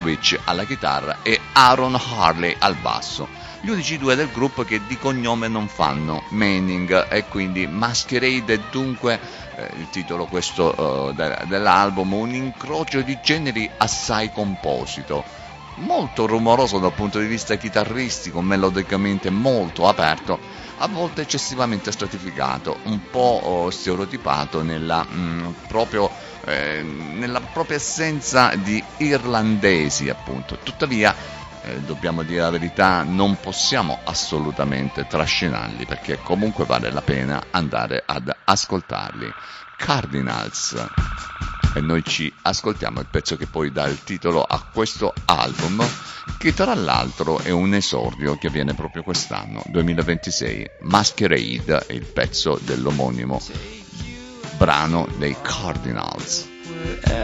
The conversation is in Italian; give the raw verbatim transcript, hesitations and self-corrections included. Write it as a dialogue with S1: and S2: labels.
S1: Rich alla chitarra e Aaron Harley al basso. Gli unici due del gruppo che di cognome non fanno Manning, e quindi Masquerade è dunque eh, il titolo questo eh, de- dell'album, un incrocio di generi assai composito, molto rumoroso dal punto di vista chitarristico, melodicamente molto aperto, a volte eccessivamente stratificato, un po' oh, stereotipato nella, mh, proprio, eh, nella propria essenza di irlandesi, appunto. Tuttavia, eh, dobbiamo dire la verità, non possiamo assolutamente trascinarli, perché comunque vale la pena andare ad ascoltarli. Cardinals. E noi ci ascoltiamo il pezzo che poi dà il titolo a questo album, che tra l'altro è un esordio che avviene proprio quest'anno, duemilaventisei. Masquerade è il pezzo dell'omonimo brano dei Cardinals.